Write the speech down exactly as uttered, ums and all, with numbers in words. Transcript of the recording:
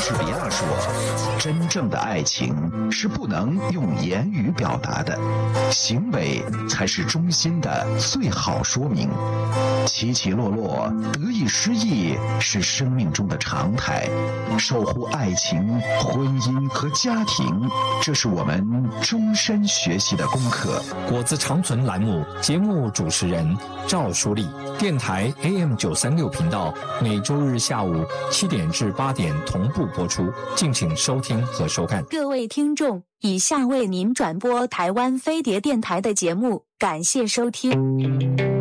士比亚说，真正的爱情是不能用言语表达的，行为才是衷心的最好说明。起起落落，得意失意是生命中的常态，守护爱情、婚姻和家庭，这是我们终身学习的功课。 果子长存栏目节目主持人赵淑丽，电台 A M 九三六频道，每周日下午七点至八点同步播出，敬请收听和收看。 各位听众，以下为您转播台湾飞碟电台的节目，感谢收听。